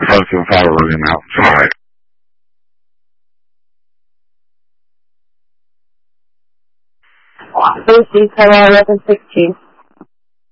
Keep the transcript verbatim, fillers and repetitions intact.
husband followed him outside. Lucy, Colorado eleven sixteen.